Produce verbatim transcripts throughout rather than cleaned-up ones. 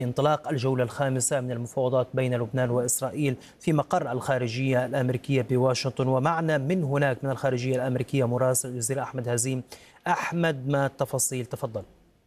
انطلاق الجولة الخامسة من المفاوضات بين لبنان وإسرائيل في مقر الخارجية الأمريكية بواشنطن، ومعنا من هناك من الخارجية الأمريكية مراسل الجزيرة أحمد هزيم. أحمد، ما التفاصيل؟ تفضل.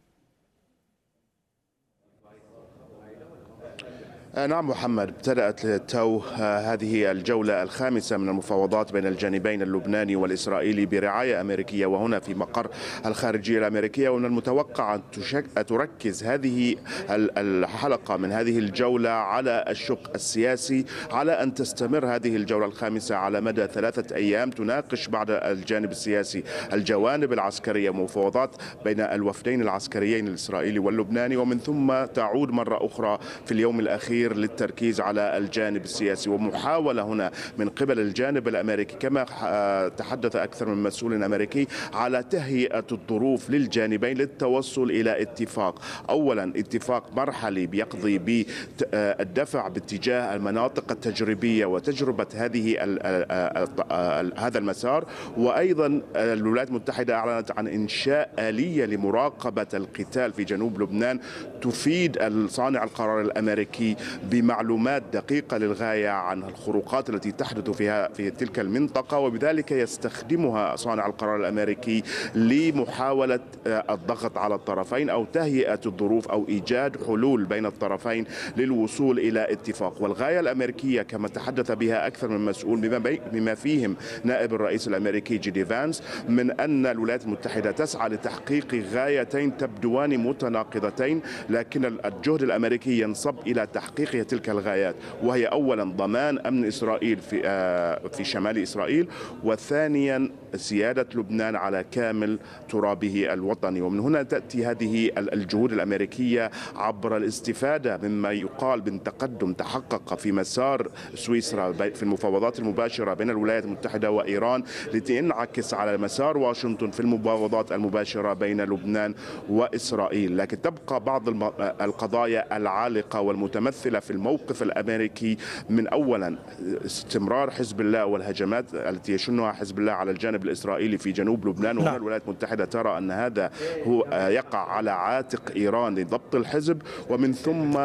نعم محمد، ابتدأت تو هذه الجولة الخامسة من المفاوضات بين الجانبين اللبناني والإسرائيلي برعاية أمريكية وهنا في مقر الخارجية الأمريكية. ومن المتوقع أن تركز هذه الحلقة من هذه الجولة على الشق السياسي، على أن تستمر هذه الجولة الخامسة على مدى ثلاثة أيام تناقش بعد الجانب السياسي الجوانب العسكرية، مفاوضات بين الوفدين العسكريين الإسرائيلي واللبناني، ومن ثم تعود مرة أخرى في اليوم الأخير للتركيز على الجانب السياسي، ومحاولة هنا من قبل الجانب الأمريكي كما تحدث أكثر من مسؤول أمريكي على تهيئة الظروف للجانبين للتوصل إلى اتفاق. أولا اتفاق مرحلي بيقضي بالدفع باتجاه المناطق التجريبية وتجربة هذه هذا المسار، وأيضا الولايات المتحدة أعلنت عن إنشاء آلية لمراقبة القتال في جنوب لبنان تفيد صانع القرار الأمريكي بمعلومات دقيقة للغاية عن الخروقات التي تحدث فيها في تلك المنطقة، وبذلك يستخدمها صانع القرار الأمريكي لمحاولة الضغط على الطرفين أو تهيئة الظروف أو إيجاد حلول بين الطرفين للوصول إلى اتفاق. والغاية الأمريكية كما تحدث بها أكثر من مسؤول بما فيهم نائب الرئيس الأمريكي جي دي فانس، من أن الولايات المتحدة تسعى لتحقيق غايتين تبدوان متناقضتين، لكن الجهد الأمريكي ينصب إلى تحقيق تلك الغايات، وهي أولا ضمان أمن إسرائيل في في شمال إسرائيل، وثانيا سيادة لبنان على كامل ترابه الوطني. ومن هنا تأتي هذه الجهود الأمريكية عبر الاستفادة مما يقال من تقدم تحقق في مسار سويسرا في المفاوضات المباشرة بين الولايات المتحدة وإيران، لتنعكس على مسار واشنطن في المفاوضات المباشرة بين لبنان وإسرائيل. لكن تبقى بعض القضايا العالقة والمتمثلة في الموقف الأمريكي، من أولا استمرار حزب الله والهجمات التي يشنها حزب الله على الجانب الإسرائيلي في جنوب لبنان، وهنا الولايات المتحدة ترى أن هذا هو يقع على عاتق إيران لضبط الحزب، ومن ثم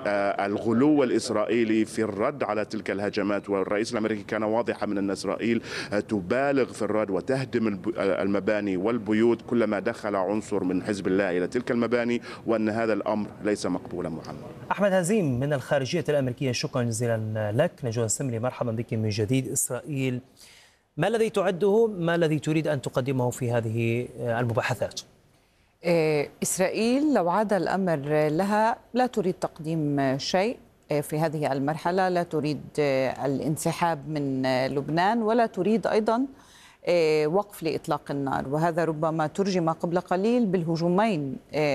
الغلو الإسرائيلي في الرد على تلك الهجمات. والرئيس الأمريكي كان واضحا من أن إسرائيل تبالغ في الرد وتهدم المباني والبيوت كلما دخل عنصر من حزب الله إلى تلك المباني، وأن هذا الأمر ليس مقبولا. محمد أحمد هزيم من الخارجية الأمريكية، شكرا جزيلا لك. نجوى السمري، مرحبا بك من جديد. إسرائيل ما الذي تعده، ما الذي تريد أن تقدمه في هذه المباحثات؟ إسرائيل لو عاد الأمر لها لا تريد تقديم شيء في هذه المرحلة، لا تريد الانسحاب من لبنان، ولا تريد أيضا وقف لإطلاق النار، وهذا ربما ترجم قبل قليل بالهجومين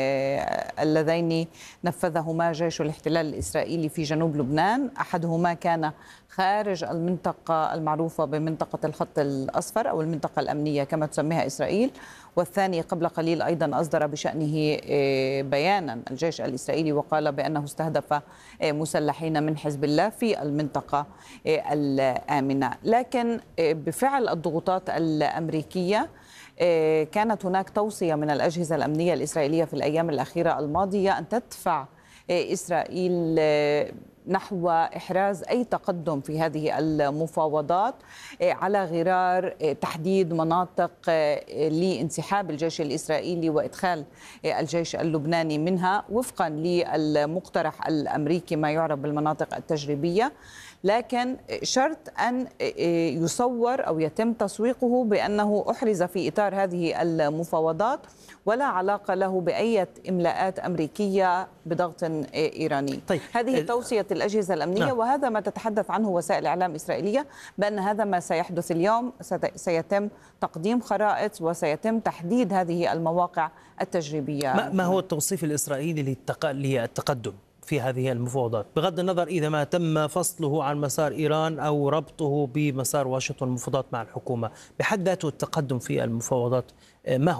اللذين نفذهما جيش الاحتلال الإسرائيلي في جنوب لبنان. أحدهما كان خارج المنطقة المعروفة بمنطقة الخط الأصفر أو المنطقة الأمنية كما تسميها إسرائيل، والثاني قبل قليل أيضا أصدر بشأنه بيانا الجيش الإسرائيلي وقال بأنه استهدف مسلحين من حزب الله في المنطقة الآمنة. لكن بفعل الضغوطات الأمريكية كانت هناك توصية من الأجهزة الأمنية الإسرائيلية في الأيام الأخيرة الماضية أن تدفع إسرائيل نحو إحراز أي تقدم في هذه المفاوضات على غرار تحديد مناطق لانسحاب الجيش الإسرائيلي وإدخال الجيش اللبناني منها وفقا للمقترح الأمريكي ما يعرف بالمناطق التجريبية، لكن شرط أن يصور أو يتم تسويقه بأنه أحرز في إطار هذه المفاوضات ولا علاقة له بأي إملاءات أمريكية بضغط إيراني. طيب. هذه توصية الأجهزة الأمنية. نعم. وهذا ما تتحدث عنه وسائل الإعلام إسرائيلية، بأن هذا ما سيحدث اليوم. سيتم تقديم خرائط وسيتم تحديد هذه المواقع التجريبية. ما, ما هو التوصيف الإسرائيلي للتقدم في هذه المفاوضات، بغض النظر إذا ما تم فصله عن مسار إيران أو ربطه بمسار واشنطن المفاوضات مع الحكومة؟ بحد ذاته التقدم في المفاوضات ما هو؟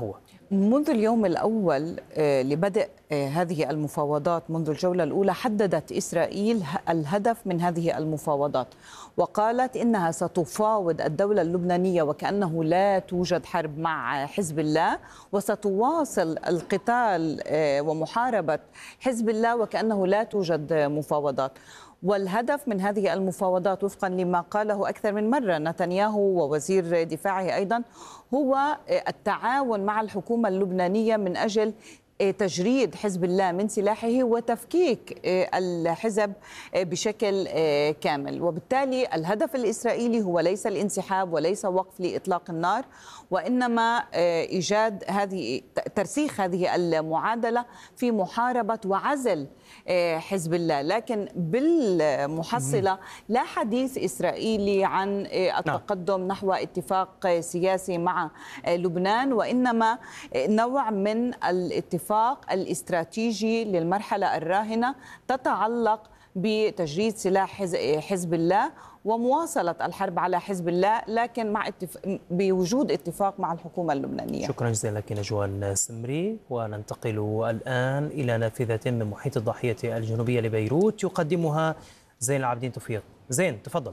منذ اليوم الأول لبدء هذه المفاوضات، منذ الجولة الأولى، حددت إسرائيل الهدف من هذه المفاوضات وقالت إنها ستفاوض الدولة اللبنانية وكأنه لا توجد حرب مع حزب الله، وستواصل القتال ومحاربة حزب الله وكأنه لا توجد مفاوضات. والهدف من هذه المفاوضات وفقا لما قاله أكثر من مرة نتنياهو ووزير دفاعه أيضا هو التعاون مع الحكومة اللبنانية من أجل تجريد حزب الله من سلاحه وتفكيك الحزب بشكل كامل. وبالتالي الهدف الإسرائيلي هو ليس الانسحاب وليس وقف لإطلاق النار، وإنما إيجاد هذه ترسيخ هذه المعادلة في محاربة وعزل حزب الله. لكن بالمحصلة لا حديث إسرائيلي عن التقدم نحو اتفاق سياسي مع لبنان، وإنما نوع من الاتفاق الاستراتيجي للمرحلة الراهنة تتعلق بتجريد سلاح حزب الله ومواصلة الحرب على حزب الله، لكن مع اتف... بوجود اتفاق مع الحكومة اللبنانية. شكرا جزيلا لك نجوى سمري. وننتقل الآن إلى نافذة من محيط الضاحية الجنوبية لبيروت يقدمها زين العابدين توفيق. زين تفضل.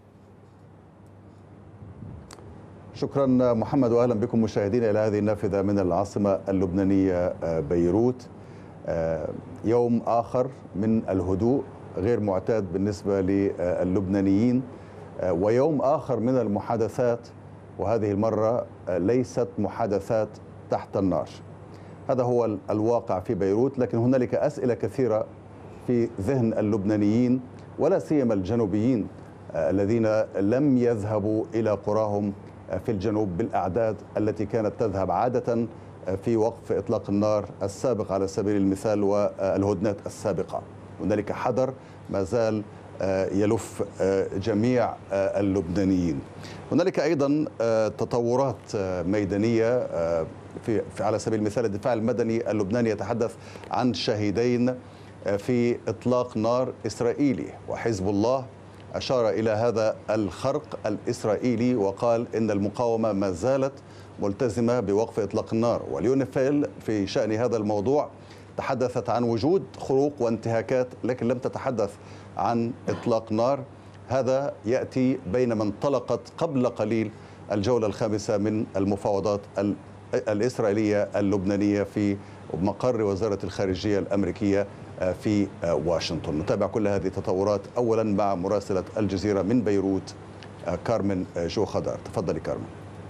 شكرا محمد، وأهلا بكم مشاهدينا إلى هذه النافذة من العاصمة اللبنانية بيروت. يوم آخر من الهدوء غير معتاد بالنسبة للبنانيين، ويوم آخر من المحادثات، وهذه المرة ليست محادثات تحت النار. هذا هو الواقع في بيروت، لكن هنالك أسئلة كثيرة في ذهن اللبنانيين ولا سيما الجنوبيين الذين لم يذهبوا إلى قراهم في الجنوب بالأعداد التي كانت تذهب عادة في وقف إطلاق النار السابق على سبيل المثال والهدنات السابقة. هنالك حذر ما زال يلف جميع اللبنانيين. هنالك أيضا تطورات ميدانية في على سبيل المثال الدفاع المدني اللبناني يتحدث عن شهيدين في إطلاق نار إسرائيلي، وحزب الله أشار إلى هذا الخرق الإسرائيلي وقال إن المقاومة ما زالت ملتزمة بوقف إطلاق النار. واليونيفيل في شأن هذا الموضوع تحدثت عن وجود خروق وانتهاكات، لكن لم تتحدث عن إطلاق نار. هذا يأتي بينما انطلقت قبل قليل الجولة الخامسة من المفاوضات الإسرائيلية اللبنانية في مقر وزارة الخارجية الأمريكية في واشنطن. نتابع كل هذه التطورات أولا مع مراسلة الجزيرة من بيروت كارمن جو خضار. تفضلي كارمن.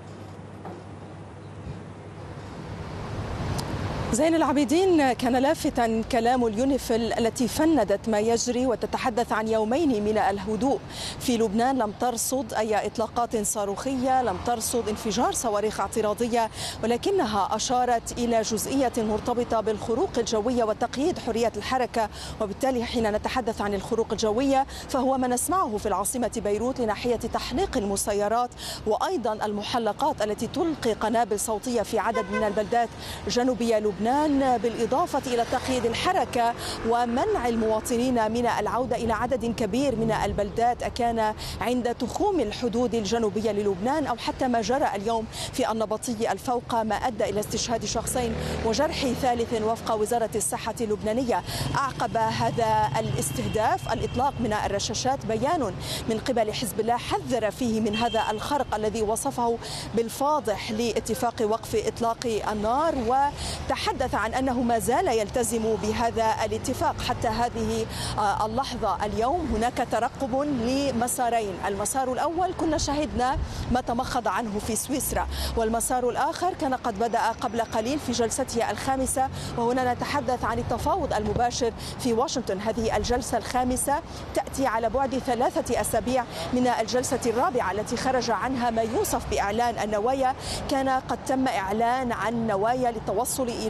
زين العابدين، كان لافتا كلام اليونيفيل التي فندت ما يجري وتتحدث عن يومين من الهدوء في لبنان، لم ترصد أي إطلاقات صاروخية، لم ترصد انفجار صواريخ اعتراضية، ولكنها أشارت إلى جزئية مرتبطة بالخروق الجوية وتقييد حرية الحركة. وبالتالي حين نتحدث عن الخروق الجوية فهو ما نسمعه في العاصمة بيروت لناحية تحليق المسيرات وأيضا المحلقات التي تلقي قنابل صوتية في عدد من البلدات جنوبية لبنان، بالإضافة إلى تقييد الحركة ومنع المواطنين من العودة إلى عدد كبير من البلدات أكان عند تخوم الحدود الجنوبية للبنان أو حتى ما جرى اليوم في النبطي الفوقة ما أدى إلى استشهاد شخصين وجرح ثالث وفق وزارة الصحة اللبنانية. أعقب هذا الاستهداف الإطلاق من الرشاشات بيان من قبل حزب الله حذر فيه من هذا الخرق الذي وصفه بالفاضح لاتفاق وقف إطلاق النار، وتحدث تحدث عن أنه ما زال يلتزم بهذا الاتفاق حتى هذه اللحظة. اليوم هناك ترقب لمسارين، المسار الأول كنا شهدنا ما تمخض عنه في سويسرا، والمسار الآخر كان قد بدأ قبل قليل في جلسته الخامسة، وهنا نتحدث عن التفاوض المباشر في واشنطن. هذه الجلسة الخامسة تأتي على بعد ثلاثة أسابيع من الجلسة الرابعة التي خرج عنها ما يوصف بإعلان النوايا. كان قد تم إعلان عن نوايا للتوصل إلى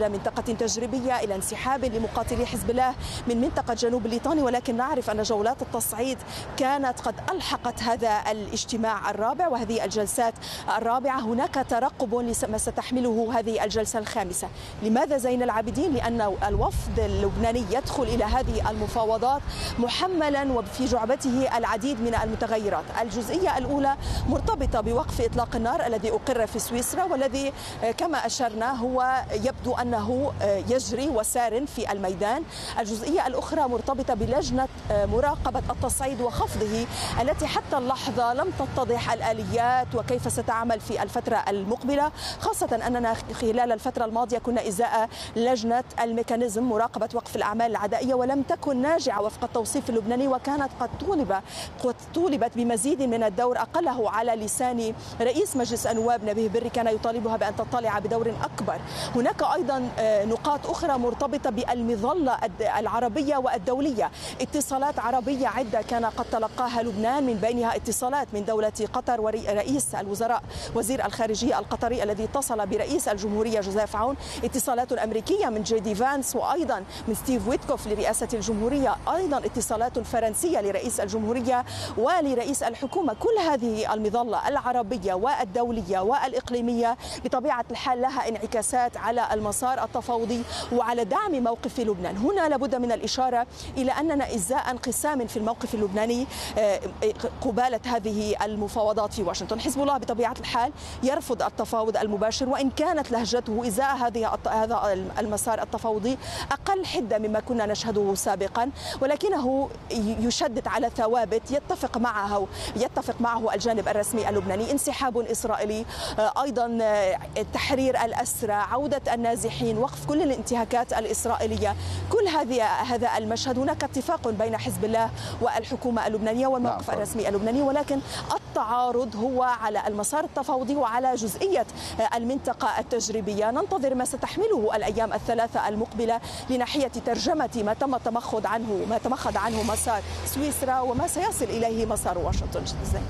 إلى منطقة تجريبية، إلى انسحاب لمقاتلي حزب الله من منطقة جنوب الليطاني، ولكن نعرف أن جولات التصعيد كانت قد ألحقت هذا الاجتماع الرابع وهذه الجلسات الرابعة. هناك ترقب لما ستحمله هذه الجلسة الخامسة. لماذا زين العابدين؟ لأن الوفد اللبناني يدخل إلى هذه المفاوضات محملا وفي جعبته العديد من المتغيرات. الجزئية الأولى مرتبطة بوقف إطلاق النار الذي أقر في سويسرا، والذي كما أشرنا هو يبدو أنه يجري وسار في الميدان. الجزئية الأخرى مرتبطة بلجنة مراقبة التصعيد وخفضه التي حتى اللحظة لم تتضح الآليات وكيف ستعمل في الفترة المقبلة، خاصة أننا خلال الفترة الماضية كنا إزاء لجنة الميكانيزم مراقبة وقف الأعمال العدائية ولم تكن ناجعة وفق التوصيف اللبناني، وكانت قد طولب قد طولبت بمزيد من الدور أقله على لسان رئيس مجلس النواب نبيه بري، كان يطالبها بأن تطلع بدور أكبر. هناك أيضا نقاط أخرى مرتبطة بالمظلة العربية والدولية. اتصالات عربية عدة كان قد تلقاها لبنان، من بينها اتصالات من دولة قطر ورئيس الوزراء وزير الخارجية القطري الذي اتصل برئيس الجمهورية جوزيف عون، اتصالات أمريكية من جي دي فانس وأيضا من ستيف ويتكوف لرئاسة الجمهورية، أيضا اتصالات فرنسية لرئيس الجمهورية ولرئيس الحكومة. كل هذه المظلة العربية والدولية والإقليمية بطبيعة الحال لها انعكاسات على المسار التفاوضي وعلى دعم موقف لبنان. هنا لابد من الإشارة إلى أننا إزاء انقسام في الموقف اللبناني قبالة هذه المفاوضات في واشنطن. حزب الله بطبيعة الحال يرفض التفاوض المباشر، وإن كانت لهجته إزاء هذه هذا المسار التفاوضي أقل حدة مما كنا نشهده سابقا، ولكنه يشدد على ثوابت يتفق معها يتفق معه الجانب الرسمي اللبناني: انسحاب إسرائيلي، أيضا تحرير الأسرى، عودة النازحين، وقف كل الانتهاكات الإسرائيلية. كل هذه هذا المشهد هناك اتفاق بين حزب الله والحكومة اللبنانية والموقف نعم. الرسمي اللبناني، ولكن التعارض هو على المسار التفاوضي وعلى جزئية المنطقة التجريبية. ننتظر ما ستحمله الأيام الثلاثة المقبلة لناحية ترجمة ما تم التمخض عنه ما تمخض عنه مسار سويسرا وما سيصل إليه مسار واشنطن. زين.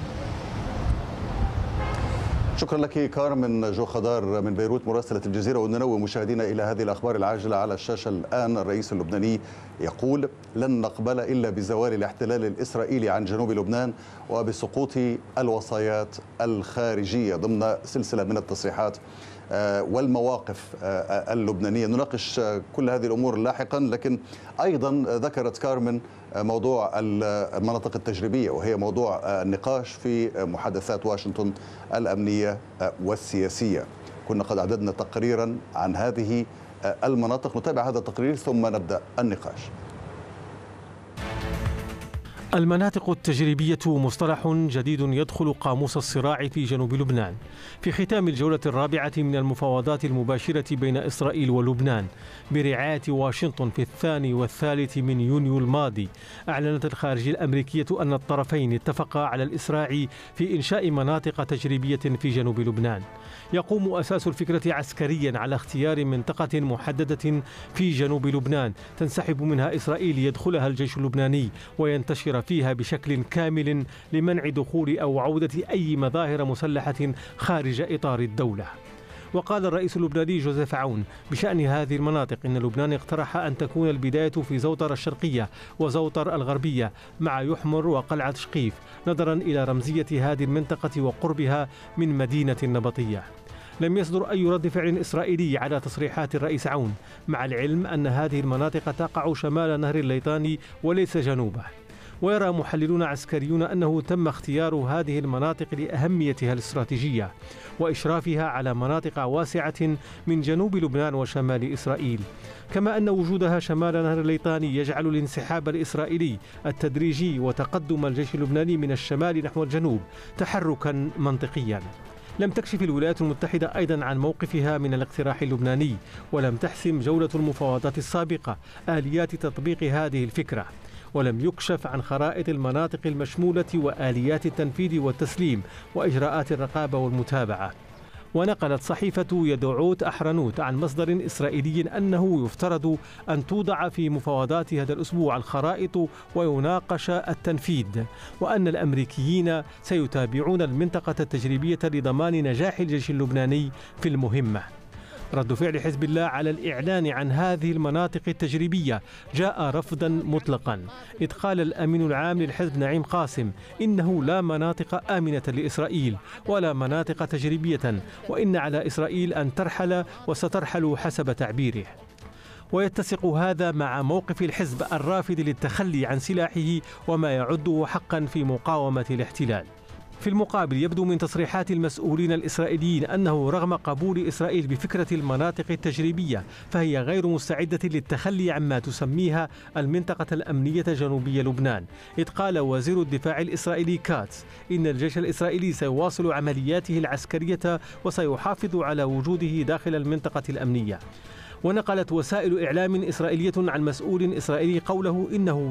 شكرا لك كارمن جو خضار من بيروت مراسلة الجزيرة. وننوه مشاهدينا إلى هذه الأخبار العاجلة على الشاشة الآن. الرئيس اللبناني يقول: لن نقبل إلا بزوال الاحتلال الإسرائيلي عن جنوب لبنان وبسقوط الوصايات الخارجية، ضمن سلسلة من التصريحات والمواقف اللبنانية. نناقش كل هذه الأمور لاحقا، لكن أيضا ذكرت كارمن موضوع المناطق التجريبية، وهي موضوع النقاش في محادثات واشنطن الأمنية والسياسية. كنا قد أعددنا تقريرا عن هذه المناطق، نتابع هذا التقرير ثم نبدأ النقاش. المناطق التجريبية مصطلح جديد يدخل قاموس الصراع في جنوب لبنان. في ختام الجولة الرابعة من المفاوضات المباشرة بين إسرائيل ولبنان برعاية واشنطن في الثاني والثالث من يونيو الماضي، أعلنت الخارجية الأمريكية أن الطرفين اتفقا على الإسراع في إنشاء مناطق تجريبية في جنوب لبنان. يقوم أساس الفكرة عسكريا على اختيار منطقة محددة في جنوب لبنان تنسحب منها إسرائيل يدخلها الجيش اللبناني وينتشر فيها بشكل كامل لمنع دخول أو عودة أي مظاهر مسلحة خارج إطار الدولة. وقال الرئيس اللبناني جوزيف عون بشأن هذه المناطق إن لبنان اقترح أن تكون البداية في زوطر الشرقية وزوطر الغربية مع يحمر وقلعة شقيف، نظرا إلى رمزية هذه المنطقة وقربها من مدينة النبطية. لم يصدر أي رد فعل إسرائيلي على تصريحات الرئيس عون، مع العلم أن هذه المناطق تقع شمال نهر الليطاني وليس جنوبه. ويرى محللون عسكريون أنه تم اختيار هذه المناطق لأهميتها الاستراتيجية وإشرافها على مناطق واسعة من جنوب لبنان وشمال إسرائيل، كما أن وجودها شمال نهر الليطاني يجعل الانسحاب الإسرائيلي التدريجي وتقدم الجيش اللبناني من الشمال نحو الجنوب تحركا منطقيا. لم تكشف الولايات المتحدة أيضا عن موقفها من الاقتراح اللبناني، ولم تحسم جولة المفاوضات السابقة آليات تطبيق هذه الفكرة، ولم يكشف عن خرائط المناطق المشمولة وآليات التنفيذ والتسليم وإجراءات الرقابة والمتابعة. ونقلت صحيفة يدعوت أحرنوت عن مصدر إسرائيلي أنه يفترض أن توضع في مفاوضات هذا الأسبوع الخرائط ويناقش التنفيذ، وأن الأمريكيين سيتابعون المنطقة التجريبية لضمان نجاح الجيش اللبناني في المهمة. رد فعل حزب الله على الإعلان عن هذه المناطق التجريبية جاء رفضا مطلقا، إذ قال الأمين العام للحزب نعيم قاسم إنه لا مناطق آمنة لإسرائيل ولا مناطق تجريبية، وإن على إسرائيل أن ترحل وسترحل حسب تعبيره. ويتسق هذا مع موقف الحزب الرافض للتخلي عن سلاحه وما يعده حقا في مقاومة الاحتلال. في المقابل يبدو من تصريحات المسؤولين الإسرائيليين أنه رغم قبول إسرائيل بفكرة المناطق التجريبية فهي غير مستعدة للتخلي عما تسميها المنطقة الأمنية جنوبية لبنان، إذ قال وزير الدفاع الإسرائيلي كاتس إن الجيش الإسرائيلي سيواصل عملياته العسكرية وسيحافظ على وجوده داخل المنطقة الأمنية. ونقلت وسائل إعلام إسرائيلية عن مسؤول إسرائيلي قوله إنه